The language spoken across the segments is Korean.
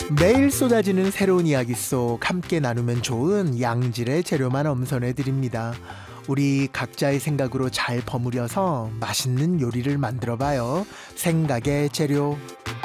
매일 쏟아지는 새로운 이야기 속 함께 나누면 좋은 양질의 재료만 엄선해 드립니다. 우리 각자의 생각으로 잘 버무려서 맛있는 요리를 만들어 봐요. 생각의 재료.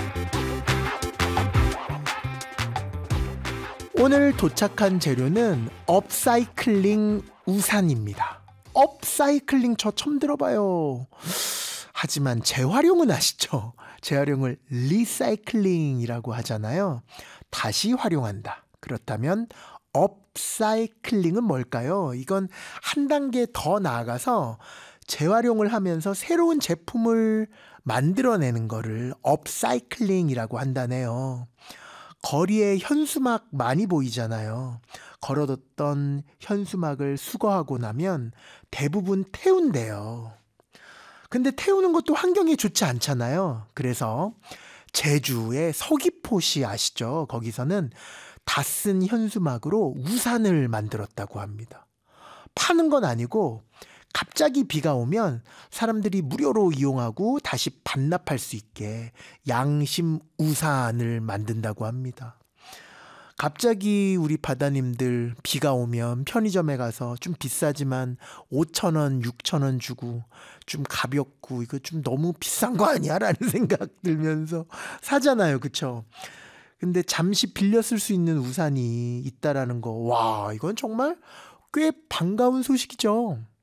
오늘 도착한 재료는 업사이클링 우산입니다. 업사이클링 저 처음 들어봐요. 하지만 재활용은 아시죠? 재활용을 리사이클링이라고 하잖아요. 다시 활용한다. 그렇다면 업사이클링은 뭘까요? 이건 한 단계 더 나아가서 재활용을 하면서 새로운 제품을 만들어내는 거를 업사이클링이라고 한다네요. 거리에 현수막 많이 보이잖아요. 걸어뒀던 현수막을 수거하고 나면 대부분 태운대요. 근데 태우는 것도 환경에 좋지 않잖아요. 그래서 제주의 서귀포시 아시죠? 거기서는 다 쓴 현수막으로 우산을 만들었다고 합니다. 파는 건 아니고 갑자기 비가 오면 사람들이 무료로 이용하고 다시 반납할 수 있게 양심 우산을 만든다고 합니다. 갑자기 우리 바다님들 비가 오면 편의점에 가서 좀 비싸지만 5,000원, 6,000원 주고 좀 가볍고 이거 좀 너무 비싼 거 아니야? 라는 생각 들면서 사잖아요. 그쵸? 근데 잠시 빌려 쓸 수 있는 우산이 있다라는 거. 와, 이건 정말 꽤 반가운 소식이죠.